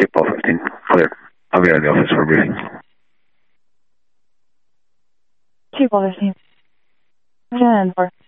April 15. Clear. I'll be out of the office for a briefing. April 15. 10-4.